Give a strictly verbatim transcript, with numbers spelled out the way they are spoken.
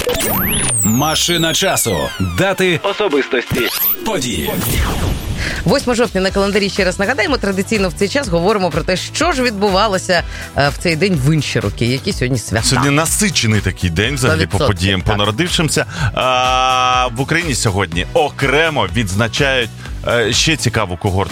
Машина часу. Дати, особистості, події. восьмого жовтня на календарі, ще раз нагадаємо, традиційно в цей час говоримо про те, що ж відбувалося в цей день в інші роки, які сьогодні свята. Сьогодні насичений такий день, взагалі, по подіям, по народившимся. А, в Україні сьогодні окремо відзначають ще цікаву когорту